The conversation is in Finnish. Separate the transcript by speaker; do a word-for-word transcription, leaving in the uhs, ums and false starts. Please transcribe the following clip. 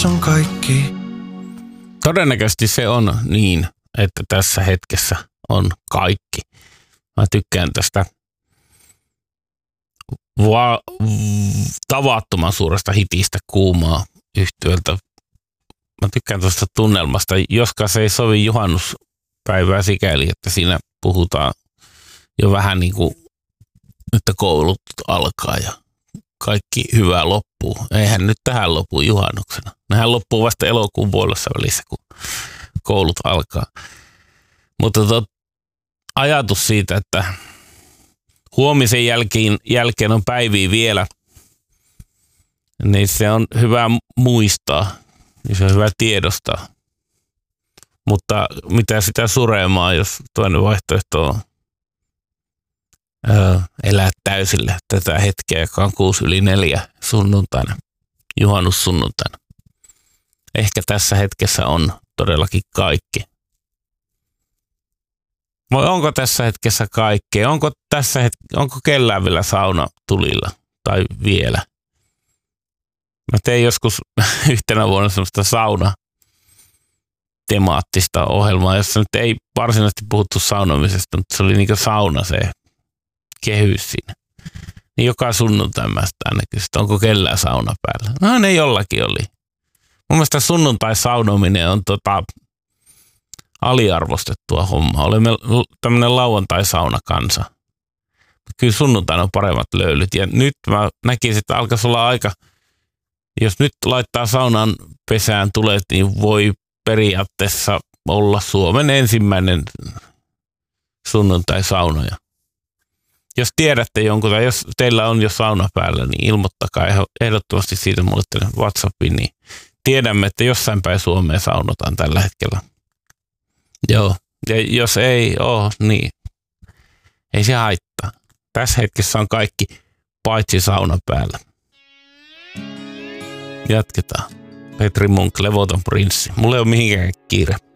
Speaker 1: hetkessä on kaikki.
Speaker 2: Todennäköisesti se on niin, että tässä hetkessä on kaikki. Mä tykkään tästä va- tavattoman suuresta hitistä Kuumaa yhtyöltä. Mä tykkään tuosta tunnelmasta, joskaan se ei sovi juhannuspäivää sikäli, että siinä puhutaan jo vähän niin kuin, että koulut alkaa ja kaikki hyvää loppuu. Eihän nyt tähän lopu juhannuksena. Nehän loppuu vasta elokuun puolessa välissä, kun koulut alkaa. Mutta tot, ajatus siitä, että huomisen jälkeen, jälkeen on päiviä vielä, niin se on hyvä muistaa ja se on hyvä tiedostaa. Mutta mitä sitä suremaa, jos toinen vaihtoehto on öö, elää täysillä tätä hetkeä, joka on kuusi yli neljä sunnuntaina, juhannussunnuntaina. Ehkä tässä hetkessä on todellakin kaikki. Vai onko tässä hetkessä kaikkea? Onko tässä het- onko kellään vielä sauna tulilla tai vielä? Mä tein joskus yhtenä vuonna semmoista sauna temaattista ohjelmaa, jossa nyt ei varsinaisesti puhuttu saunomisesta, mutta se oli niin kuin sauna se kehys siinä. Niin joka sunnuntai mä sitä aina kysyin, onko kellään sauna päällä. No ne jollakin oli. Mun mielestä sunnuntai-saunominen on tota aliarvostettua hommaa. Olemme tämmöinen lauantai-saunakansa. Kyllä sunnuntaina on paremmat löylyt. Ja nyt mä näkisin, että alkaisi olla aika, jos nyt laittaa saunan pesään tulet, niin voi periaatteessa olla Suomen ensimmäinen sunnuntai-saunoja. Jos tiedätte jonkun tai jos teillä on jo sauna päällä, niin ilmoittakaa ehdottomasti siitä mulle WhatsAppiin, niin tiedämme, että jossain päin Suomeen saunotaan tällä hetkellä. Joo, ja jos ei ole, niin ei se haittaa. Tässä hetkessä on kaikki paitsi sauna päällä. Jatketaan. Petri Munk, Levoton prinssi. Mulla ei ole mihinkään kiire.